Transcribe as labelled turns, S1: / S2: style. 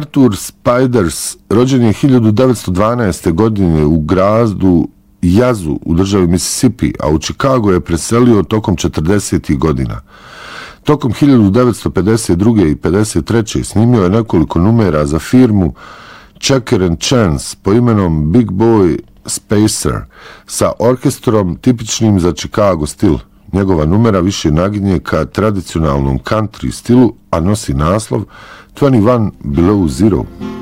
S1: Arthur Spiders rođen je 1912. godine u gradu Jazu u državi Mississippi, a u Chicago je preselio tokom 40. godina. Tokom 1952. i 1953. snimio je nekoliko numera za firmu Checker and Chance po imenom Big Boy Spacer sa orkestrom tipičnim za Chicago stil. Njegova numera više naginje ka tradicionalnom country stilu, a nosi naslov 21 Below Zero.